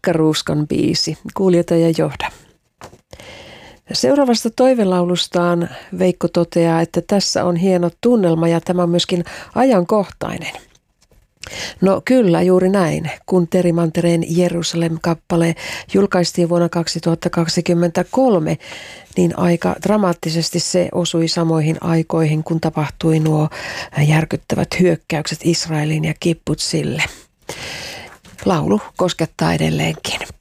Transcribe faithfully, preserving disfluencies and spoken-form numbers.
Ilkka Ruuskan biisi, Kuljeta ja johda. Seuraavasta toivelaulustaan Veikko toteaa, että tässä on hieno tunnelma ja tämä on myöskin ajankohtainen. No kyllä, juuri näin. Kun Terhi Mantereen Jerusalem-kappale julkaistiin vuonna kaksituhattakaksikymmentäkolme, niin aika dramaattisesti se osui samoihin aikoihin, kun tapahtui nuo järkyttävät hyökkäykset Israelin ja kibbutzille. Laulu koskettaa edelleenkin.